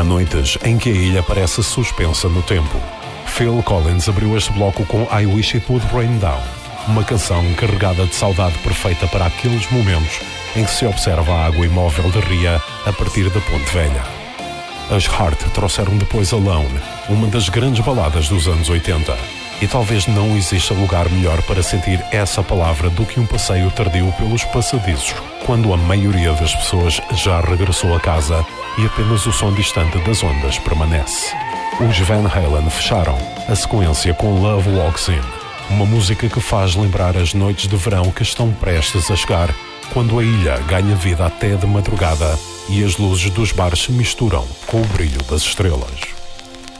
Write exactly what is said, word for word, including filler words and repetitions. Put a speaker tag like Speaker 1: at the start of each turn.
Speaker 1: noites em que a ilha parece suspensa no tempo. Phil Collins abriu este bloco com I Wish It Would Rain Down, uma canção carregada de saudade perfeita para aqueles momentos em que se observa a água imóvel da ria a partir da Ponte Velha. As Heart trouxeram depois Alone, uma das grandes baladas dos anos oitenta. E talvez não exista lugar melhor para sentir essa palavra do que um passeio tardio pelos passadizos, quando a maioria das pessoas já regressou a casa e apenas o som distante das ondas permanece. Os Van Halen fecharam a sequência com Love Walks In, uma música que faz lembrar as noites de verão que estão prestes a chegar, quando a ilha ganha vida até de madrugada e as luzes dos bares se misturam com o brilho das estrelas.